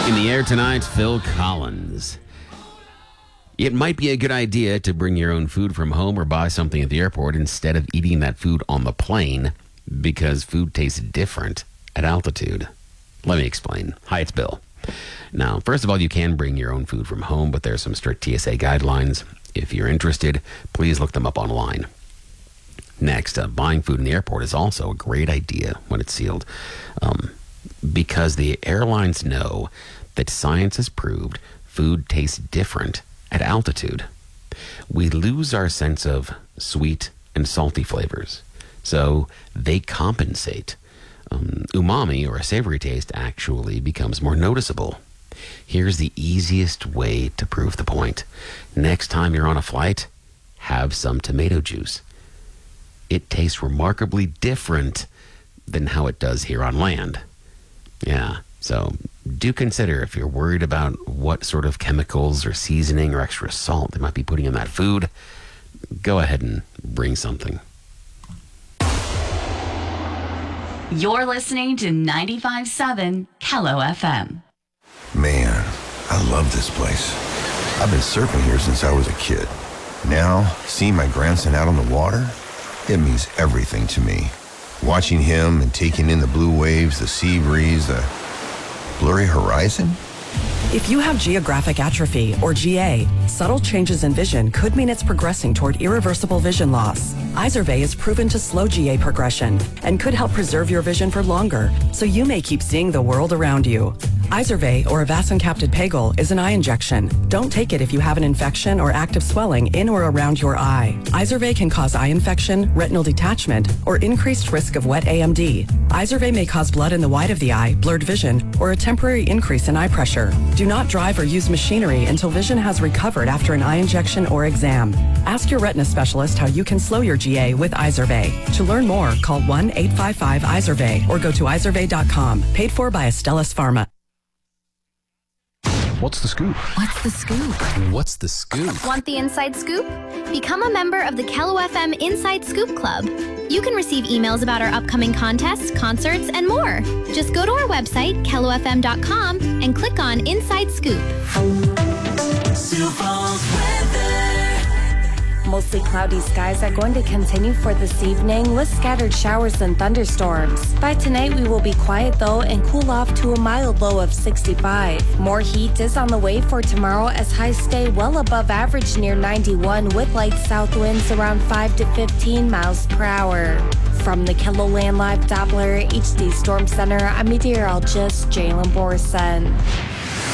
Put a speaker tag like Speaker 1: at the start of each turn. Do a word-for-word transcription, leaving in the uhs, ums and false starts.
Speaker 1: In the air tonight, Phil Collins. It might be a good idea to bring your own food from home or buy something at the airport instead of eating that food on the plane because food tastes different at altitude. Let me explain. Hi, it's Bill. Now, first of all, you can bring your own food from home, but there's some strict T S A guidelines. If you're interested, please look them up online. Next, uh, buying food in the airport is also a great idea when it's sealed, um, because the airlines know that science has proved food tastes different at altitude. We lose our sense of sweet and salty flavors, so they compensate. Um, umami, or a savory taste, actually becomes more noticeable. Here's the easiest way to prove the point. Next time you're on a flight, have some tomato juice. It tastes remarkably different than how it does here on land. Yeah, so do consider if you're worried about what sort of chemicals or seasoning or extra salt they might be putting in that food, go ahead and bring something.
Speaker 2: You're listening to ninety-five point seven Kello F M.
Speaker 3: Man, I love this place. I've been surfing here since I was a kid. Now, seeing my grandson out on the water, it means everything to me. Watching him and taking in the blue waves, the sea breeze, the blurry horizon.
Speaker 4: If you have geographic atrophy, or G A, subtle changes in vision could mean it's progressing toward irreversible vision loss. Izervay is proven to slow G A progression and could help preserve your vision for longer, so you may keep seeing the world around you. Izervay, or avacincaptad pegol, is an eye injection. Don't take it if you have an infection or active swelling in or around your eye. Izervay can cause eye infection, retinal detachment, or increased risk of wet A M D. Izervay may cause blood in the white of the eye, blurred vision, or a temporary increase in eye pressure. Do not drive or use machinery until vision has recovered after an eye injection or exam. Ask your retina specialist how you can slow your G A with Izervay. To learn more, call one eight five five Izervay or go to izervay dot com. Paid for by Astellas Pharma.
Speaker 5: What's the scoop?
Speaker 6: What's the scoop?
Speaker 5: What's the scoop?
Speaker 6: Want the inside scoop? Become a member of the Kello F M Inside Scoop Club. You can receive emails about our upcoming contests, concerts, and more. Just go to our website, kello f m dot com, and click on Inside Scoop.
Speaker 7: Sioux Falls weather.
Speaker 8: Mostly cloudy skies are going to continue for this evening with scattered showers and thunderstorms. By tonight, we will be quiet though and cool off to a mild low of sixty-five. More heat is on the way for tomorrow as highs stay well above average near ninety-one with light south winds around five to fifteen miles per hour. From the KELOLAND Live Doppler H D Storm Center, I'm meteorologist Jalen Borson.